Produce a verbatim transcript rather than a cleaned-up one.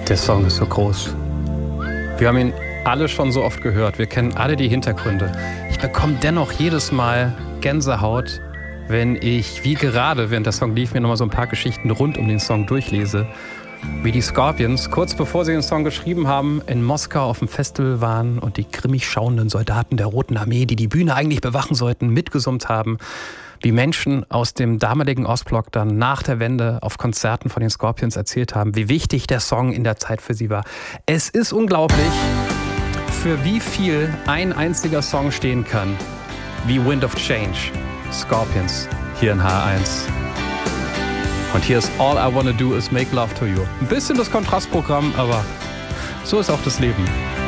Der Song ist so groß. Wir haben ihn alle schon so oft gehört. Wir kennen alle die Hintergründe. Ich bekomme dennoch jedes Mal Gänsehaut, wenn ich, wie gerade, während der Song lief, mir nochmal so ein paar Geschichten rund um den Song durchlese. Wie die Scorpions, kurz bevor sie den Song geschrieben haben, in Moskau auf dem Festival waren und die grimmig schauenden Soldaten der Roten Armee, die die Bühne eigentlich bewachen sollten, mitgesummt haben. Wie Menschen aus dem damaligen Ostblock dann nach der Wende auf Konzerten von den Scorpions erzählt haben, wie wichtig der Song in der Zeit für sie war. Es ist unglaublich, für wie viel ein einziger Song stehen kann. Wie Wind of Change. Scorpions, hier in H eins. Und hier ist All I Wanna Do Is Make Love to You. Ein bisschen das Kontrastprogramm, aber so ist auch das Leben.